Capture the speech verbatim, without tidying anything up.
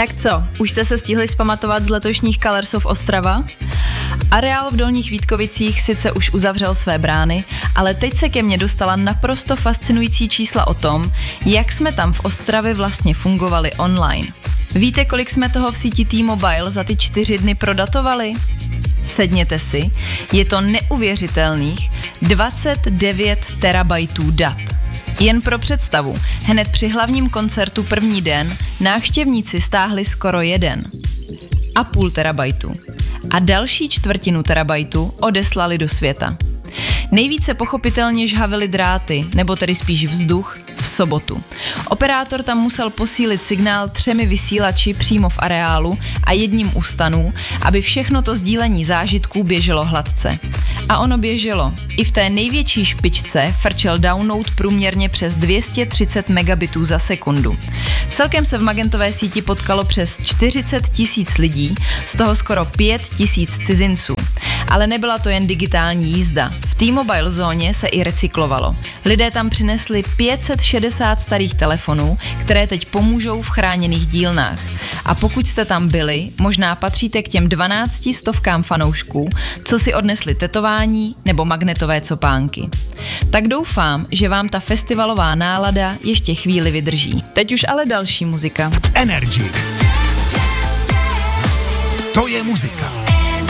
Tak co, už jste se stihli zpamatovat z letošních Colors of Ostrava? Areál v Dolních Vítkovicích sice už uzavřel své brány, ale teď se ke mně dostala naprosto fascinující čísla o tom, jak jsme tam v Ostravě vlastně fungovali online. Víte, kolik jsme toho v síti T-Mobile za ty čtyři dny prodatovali? Sedněte si, je to neuvěřitelných dvacet devět terabajtů dat. Jen pro představu, hned při hlavním koncertu první den návštěvníci stáhli skoro jeden a půl terabajtu a další čtvrtinu terabajtu odeslali do světa. Nejvíce pochopitelně žhavily dráty, nebo tedy spíš vzduch, v sobotu. Operátor tam musel posílit signál třemi vysílači přímo v areálu a jedním u stanů, aby všechno to sdílení zážitků běželo hladce. A ono běželo. I v té největší špičce frčel download průměrně přes dvě stě třicet megabitů za sekundu. Celkem se v magentové síti potkalo přes čtyřicet tisíc lidí, z toho skoro pět tisíc cizinců. Ale nebyla to jen digitální jízda. V T-Mobile zóně se i recyklovalo. Lidé tam přinesli pět set šedesát starých telefonů, které teď pomůžou v chráněných dílnách. A pokud jste tam byli, možná patříte k těm dvanácti stovkám fanoušků, co si odnesli tetování nebo magnetové copánky. Tak doufám, že vám ta festivalová nálada ještě chvíli vydrží. Teď už ale další muzika. Energy. To je muzika.